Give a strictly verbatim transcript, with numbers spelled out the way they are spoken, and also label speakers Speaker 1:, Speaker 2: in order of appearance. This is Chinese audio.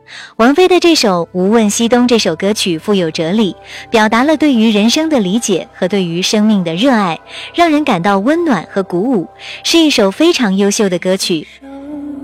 Speaker 1: 王菲的这首《无问西东》这首歌曲富有哲理，表达了对于人生的理解和对于生命的热爱，让人感到温暖和鼓舞，是一首非常优秀的歌曲。